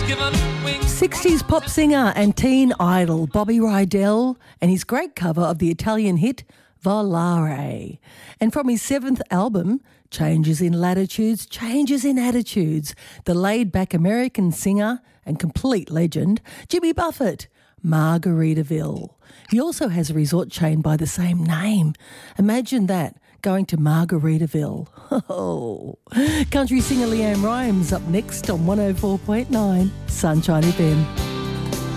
60s pop singer and teen idol Bobby Rydell and his great cover of the Italian hit Volare. And from his 7th album, Changes in Latitudes, Changes in Attitudes, the laid-back American singer and complete legend, Jimmy Buffett, Margaritaville. He also has a resort chain by the same name. Imagine that, going to Margaritaville. Oh. Country singer Leanne Rimes up next on 104.9 Sunshine FM.